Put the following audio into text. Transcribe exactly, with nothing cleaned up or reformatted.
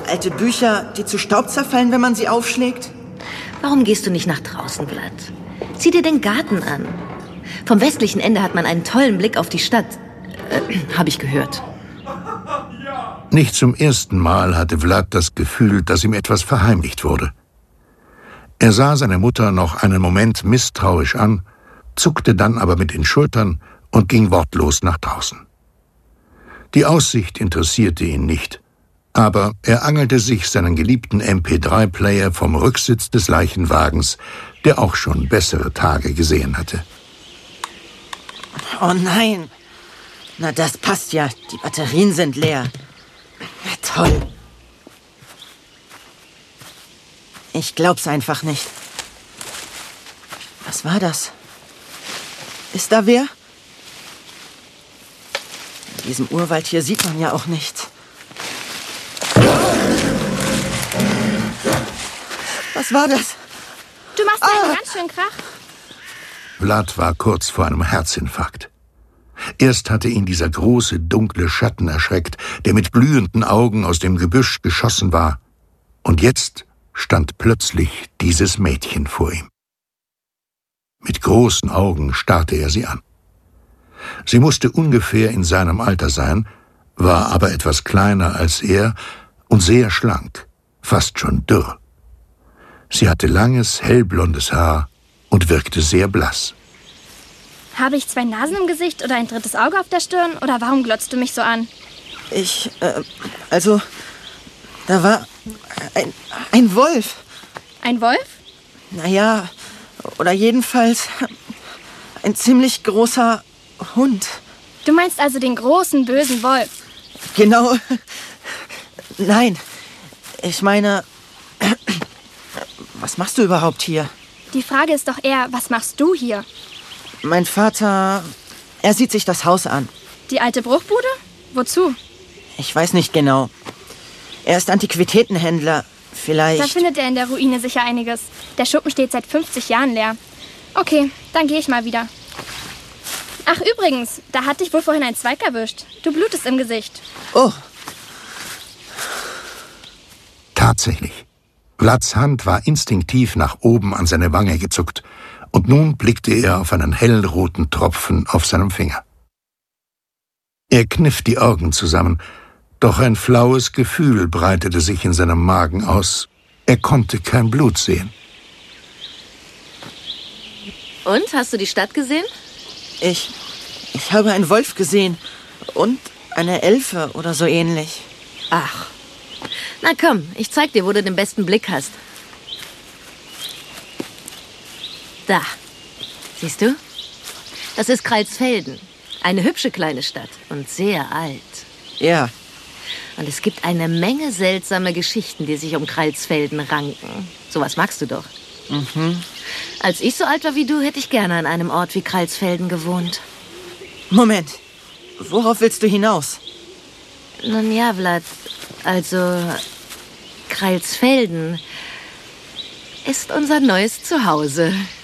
Alte Bücher, die zu Staub zerfallen, wenn man sie aufschlägt? Warum gehst du nicht nach draußen, Vlad? Sieh dir den Garten an. Vom westlichen Ende hat man einen tollen Blick auf die Stadt. Äh, habe ich gehört. Nicht zum ersten Mal hatte Vlad das Gefühl, dass ihm etwas verheimlicht wurde. Er sah seine Mutter noch einen Moment misstrauisch an, zuckte dann aber mit den Schultern und ging wortlos nach draußen. Die Aussicht interessierte ihn nicht, aber er angelte sich seinen geliebten M P drei Player vom Rücksitz des Leichenwagens, der auch schon bessere Tage gesehen hatte. Oh nein! Na, das passt ja. Die Batterien sind leer. Ja, toll. Ich glaub's einfach nicht. Was war das? Ist da wer? In diesem Urwald hier sieht man ja auch nichts. Was war das? Du machst ah. einen ganz schönen Krach. Vlad war kurz vor einem Herzinfarkt. Erst hatte ihn dieser große, dunkle Schatten erschreckt, der mit glühenden Augen aus dem Gebüsch geschossen war. Und jetzt stand plötzlich dieses Mädchen vor ihm. Mit großen Augen starrte er sie an. Sie musste ungefähr in seinem Alter sein, war aber etwas kleiner als er und sehr schlank, fast schon dürr. Sie hatte langes, hellblondes Haar und wirkte sehr blass. Habe ich zwei Nasen im Gesicht oder ein drittes Auge auf der Stirn? Oder warum glotzt du mich so an? Ich, äh, also, da war ein, ein Wolf. Ein Wolf? Naja, oder jedenfalls ein ziemlich großer Hund. Du meinst also den großen, bösen Wolf? Genau. Nein, ich meine, was machst du überhaupt hier? Die Frage ist doch eher, was machst du hier? Mein Vater, er sieht sich das Haus an. Die alte Bruchbude? Wozu? Ich weiß nicht genau. Er ist Antiquitätenhändler. Vielleicht... Da findet er in der Ruine sicher einiges. Der Schuppen steht seit fünfzig Jahren leer. Okay, dann gehe ich mal wieder. Ach, übrigens, da hat dich wohl vorhin ein Zweig erwischt. Du blutest im Gesicht. Oh. Tatsächlich. Vlads Hand war instinktiv nach oben an seine Wange gezuckt. Und nun blickte er auf einen hellroten Tropfen auf seinem Finger. Er kniff die Augen zusammen, doch ein flaues Gefühl breitete sich in seinem Magen aus. Er konnte kein Blut sehen. Und, hast du die Stadt gesehen? Ich, ich habe einen Wolf gesehen und eine Elfe oder so ähnlich. Ach, na komm, ich zeig dir, wo du den besten Blick hast. Da, siehst du? Das ist Kreilsfelden. Eine hübsche kleine Stadt und sehr alt. Ja. Und es gibt eine Menge seltsame Geschichten, die sich um Kreilsfelden ranken. Sowas magst du doch. Mhm. Als ich so alt war wie du, hätte ich gerne an einem Ort wie Kreilsfelden gewohnt. Moment, worauf willst du hinaus? Nun ja, Vlad, also Kreilsfelden ist unser neues Zuhause.